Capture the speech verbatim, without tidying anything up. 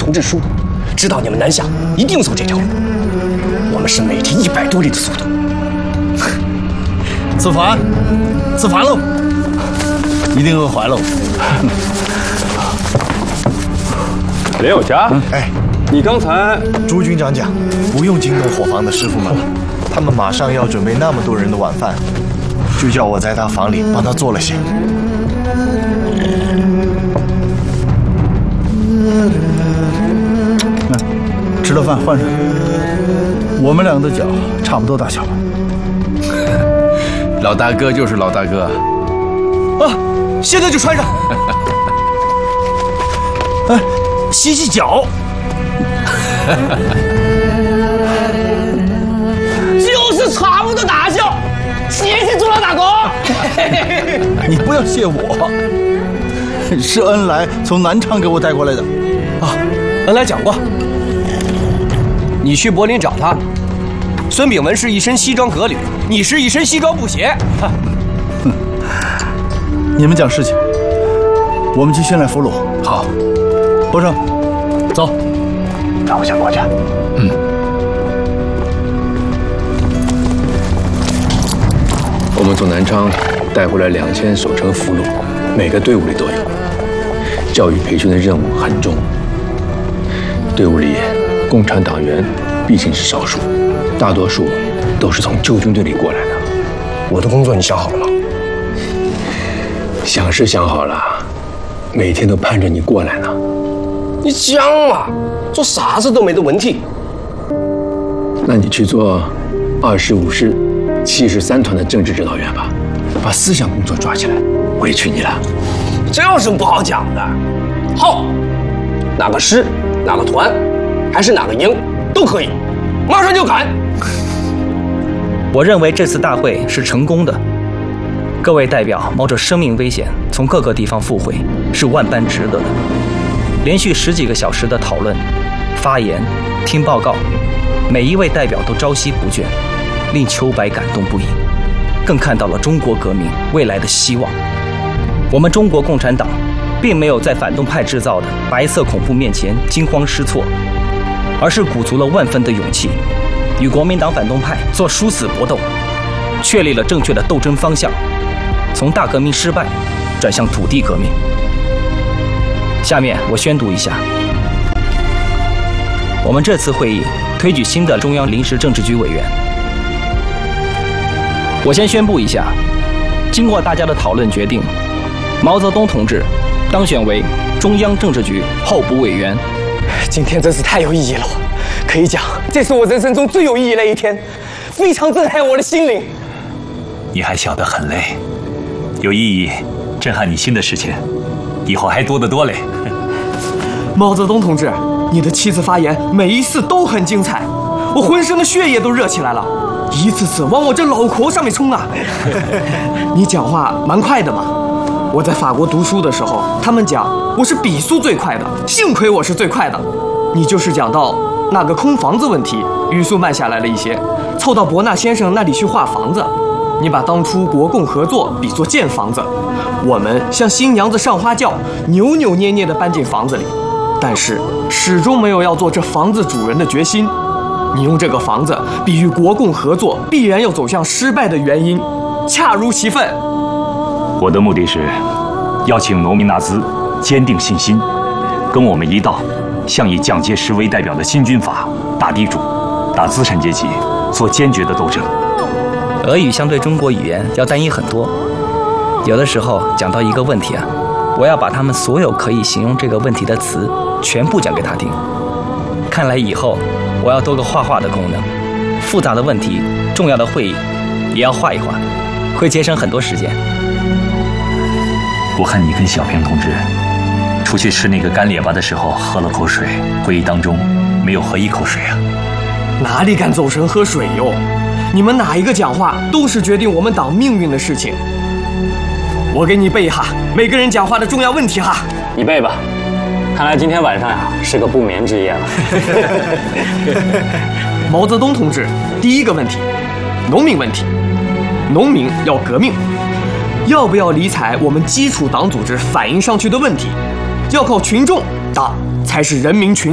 通知书，知道你们南下一定走这条路。我们是每天一百多里的速度。 自罚，自罚喽！一定饿坏喽。 连有家， 嗯、哎， 你刚才朱军长讲，不用惊动伙房的师傅们了，他们马上要准备那么多人的晚饭，就叫我在他房里帮他做了些。 嗯，吃了饭换上。我们两个的脚差不多大小吧？ 老大哥就是老大哥。 啊，现在就穿上。 哎，洗洗脚。 就是差不多大小，谢谢朱老大哥。 你不要谢我，是恩来从南昌给我带过来的。 啊，恩来讲过，你去柏林找他。孙炳文是一身西装革履，你是一身西装布鞋。 哼，你们讲事情，我们去宣来俘虏。 好， 博胜，走。 让我先过去。 嗯。我们从南昌带回来两千守城俘虏，每个队伍里都有。教育培训的任务很重。队伍里共产党员毕竟是少数，大多数都是从旧军队里过来的。 我的工作你想好了吗？ 想是想好了，每天都盼着你过来呢。 你讲嘛，做啥子都没得问题。 那你去做二十五师七十三团的政治指导员吧，把思想工作抓起来，委屈你了。 这有什么不好讲的？好，哪个师、哪个团，还是哪个营都可以，马上就干。 我认为这次大会是成功的，各位代表冒着生命危险从各个地方赴会，是万般值得的。连续十几个小时的讨论、发言、听报告，每一位代表都朝夕不倦，令秋白感动不已，更看到了中国革命未来的希望。我们中国共产党并没有在反动派制造的白色恐怖面前惊慌失措，而是鼓足了万分的勇气，与国民党反动派做殊死搏斗，确立了正确的斗争方向，从大革命失败转向土地革命。下面我宣读一下，我们这次会议推举新的中央临时政治局委员。我先宣布一下，经过大家的讨论决定，毛泽东同志当选为中央政治局候补委员。 今天真是太有意义了，可以讲这是我人生中最有意义的一天，非常震撼我的心灵。 你还小得很嘞，有意义、震撼你心的事情，以后还多得多嘞。 毛泽东同志，你的七次发言每一次都很精彩，我浑身的血液都热起来了，一次次往我这脑壳上面冲啊！你讲话蛮快的嘛。我在法国读书的时候，他们讲我是比速最快的，幸亏我是最快的。你就是讲到那个空房子问题，语速慢下来了一些，凑到伯纳先生那里去画房子。你把当初国共合作比作建房子，我们像新娘子上花轿，扭扭捏捏地搬进房子里，但是始终没有要做这房子主人的决心。你用这个房子比喻国共合作必然要走向失败的原因，恰如其分。 我的目的是邀请农民纳兹坚定信心，跟我们一道向以蒋介石为代表的新军阀、大地主、大资产阶级做坚决的斗争。 俄语相对中国语言要单一很多，有的时候讲到一个问题啊，我要把他们所有可以形容这个问题的词全部讲给他听。看来以后我要多个画画的功能，复杂的问题、重要的会议也要画一画，会节省很多时间。 我看你跟小平同志出去吃那个干列巴的时候喝了口水，会议当中没有喝一口水啊？ 哪里敢走神喝水哟？你们哪一个讲话都是决定我们党命运的事情。我给你背一下每个人讲话的重要问题哈。 你背吧，看来今天晚上呀是个不眠之夜了。 毛泽东同志，第一个问题，农民问题，农民要革命，要不要理睬我们基础党组织反映上去的问题？要靠群众，党才是人民群